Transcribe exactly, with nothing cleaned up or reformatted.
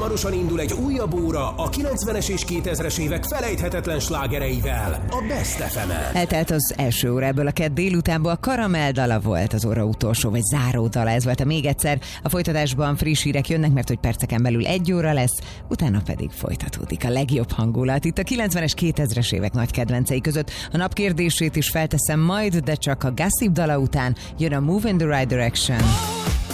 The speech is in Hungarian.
hamarosan indul egy újabb óra a kilencvenes és kétezres évek felejthetetlen slágereivel, a Best ef emen. Eltelt az első óra, ebből a kett délutánból a Karamell dala volt az óra utolsó, vagy záró dala, ez volt a még egyszer. A folytatásban friss hírek jönnek, mert hogy perceken belül egy óra lesz, utána pedig folytatódik a legjobb hangulat. Itt a kilencvenes, kétezres évek nagy kedvencei között. A nap kérdését is felteszem majd, de csak a Gossip dala után jön a Move in the Right Direction.